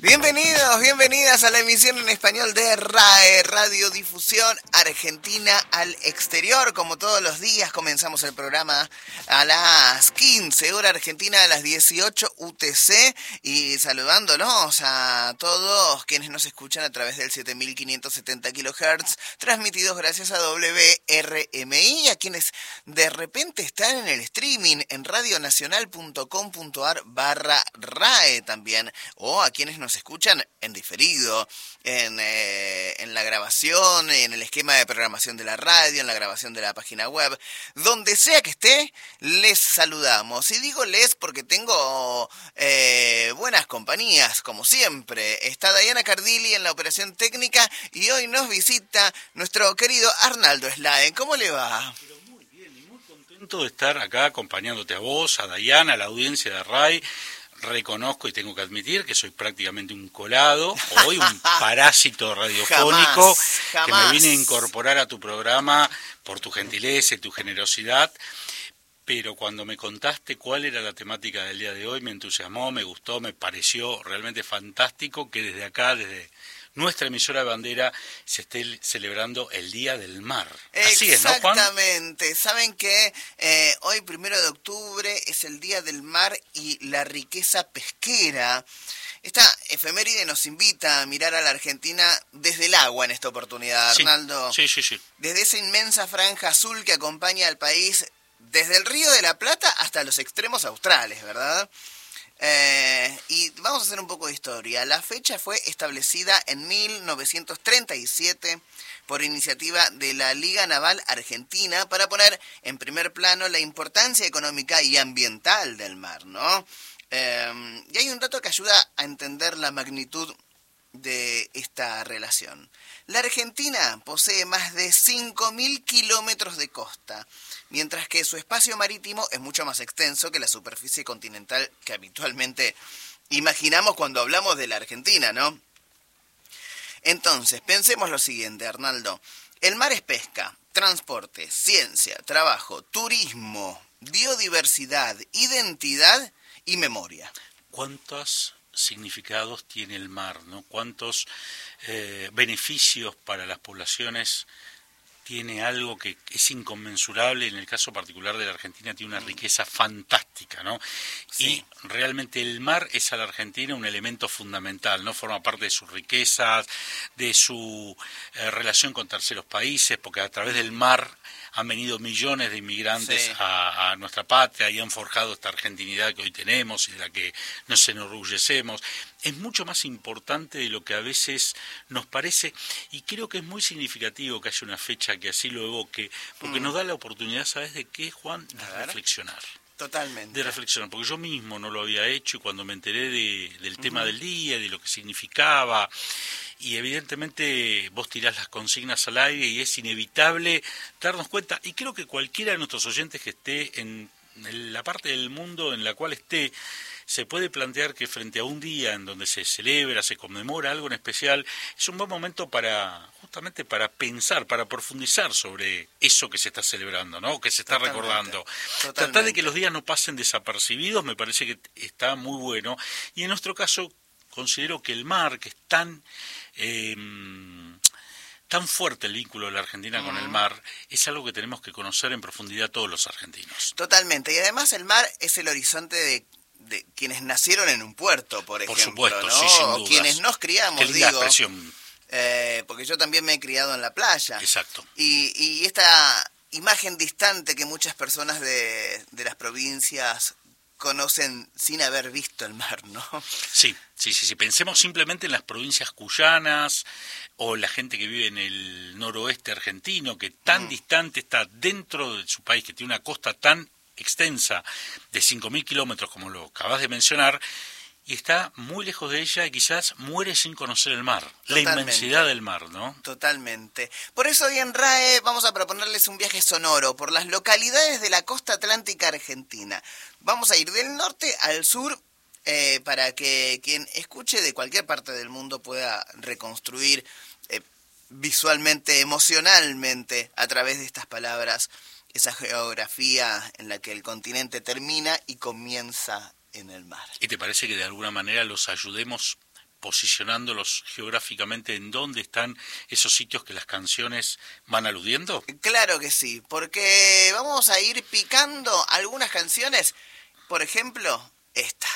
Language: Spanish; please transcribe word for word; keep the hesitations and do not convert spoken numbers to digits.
Bienvenidos, bienvenidas a la emisión en español de RAE, Radiodifusión Argentina al Exterior. Como todos los días comenzamos el programa a las quince, hora argentina, a las dieciocho U T C, y saludándonos a todos quienes nos escuchan a través del siete mil quinientos setenta kilohertz, transmitidos gracias a W R M I, y a quienes de repente están en el streaming en radionacional.com.ar barra RAE también, o a quienes nos escuchan en diferido, en, eh, en la grabación, en el esquema de programación de la radio, en la grabación de la página web. Donde sea que esté, les saludamos. Y digo les porque tengo eh, buenas compañías, como siempre. Está Diana Cardilli en la operación técnica y hoy nos visita nuestro querido Arnaldo Sladen. ¿Cómo le va? Pero muy bien y muy contento de estar acá acompañándote a vos, a Diana, a la audiencia de RAI. Reconozco y tengo que admitir que soy prácticamente un colado, hoy un parásito radiofónico jamás, que jamás. me vine a incorporar a tu programa por tu gentileza y tu generosidad, pero cuando me contaste cuál era la temática del día de hoy me entusiasmó, me gustó, me pareció realmente fantástico que desde acá, desde nuestra emisora de bandera, se esté celebrando el Día del Mar. Así es, ¿no, Juan? Exactamente. Saben que eh, hoy, primero de octubre, es el Día del Mar y la riqueza pesquera. Esta efeméride nos invita a mirar a la Argentina desde el agua en esta oportunidad, Sí, Arnaldo. sí, sí, sí. Desde esa inmensa franja azul que acompaña al país desde el Río de la Plata hasta los extremos australes, ¿verdad? Eh, y vamos a hacer un poco de historia. La fecha fue establecida en mil novecientos treinta y siete por iniciativa de la Liga Naval Argentina para poner en primer plano la importancia económica y ambiental del mar, ¿no? Eh, y hay un dato que ayuda a entender la magnitud de esta relación. La Argentina posee más de cinco mil kilómetros de costa, mientras que su espacio marítimo es mucho más extenso que la superficie continental que habitualmente imaginamos cuando hablamos de la Argentina, ¿no? Entonces, pensemos lo siguiente, Arnaldo. El mar es pesca, transporte, ciencia, trabajo, turismo, biodiversidad, identidad y memoria. ¿Cuántos significados tiene el mar, ¿no? ¿Cuántos eh, beneficios para las poblaciones tiene algo que es inconmensurable? En el caso particular de la Argentina tiene una riqueza fantástica, ¿no? Sí. Y realmente el mar es a la Argentina un elemento fundamental, ¿no? Forma parte de sus riquezas, de su eh, relación con terceros países, porque a través del mar han venido millones de inmigrantes Sí. a, a nuestra patria y han forjado esta argentinidad que hoy tenemos y de la que nos enorgullecemos. Es mucho más importante de lo que a veces nos parece, y creo que es muy significativo que haya una fecha que así lo evoque, porque mm. nos da la oportunidad, ¿sabes de qué, Juan? De reflexionar. Totalmente. De reflexionar, porque yo mismo no lo había hecho y cuando me enteré de, del uh-huh. tema del día, de lo que significaba, y evidentemente vos tirás las consignas al aire y es inevitable darnos cuenta, y creo que cualquiera de nuestros oyentes que esté en la parte del mundo en la cual esté, se puede plantear que frente a un día en donde se celebra, se conmemora algo en especial, es un buen momento para, justamente para pensar, para profundizar sobre eso que se está celebrando, ¿no? Que se está Totalmente, recordando. totalmente. Tratar de que los días no pasen desapercibidos me parece que está muy bueno. Y en nuestro caso considero que el mar, que es tan... Eh, tan fuerte el vínculo de la Argentina uh-huh. con el mar, es algo que tenemos que conocer en profundidad todos los argentinos. Totalmente. Y además el mar es el horizonte de, de quienes nacieron en un puerto, por, por ejemplo, supuesto, ¿no? sí, sin O dudas. quienes nos criamos, Qué linda digo. expresión. Eh, porque yo también me he criado en la playa. Exacto. Y, y esta imagen distante que muchas personas de, de las provincias conocen sin haber visto el mar, ¿no? Sí, sí, sí, sí. Pensemos simplemente en las provincias cuyanas o la gente que vive en el noroeste argentino, que tan mm. distante está dentro de su país, que tiene una costa tan extensa de cinco mil kilómetros, como lo acabas de mencionar, y está muy lejos de ella y quizás muere sin conocer el mar, Totalmente. La inmensidad del mar, ¿no? Totalmente. Por eso hoy en RAE vamos a proponerles un viaje sonoro por las localidades de la costa atlántica argentina. Vamos a ir del norte al sur eh, para que quien escuche de cualquier parte del mundo pueda reconstruir eh, visualmente, emocionalmente, a través de estas palabras, esa geografía en la que el continente termina y comienza en el mar. ¿Y te parece que de alguna manera los ayudemos posicionándolos geográficamente en dónde están esos sitios que las canciones van aludiendo? Claro que sí, porque vamos a ir picando algunas canciones, por ejemplo, esta.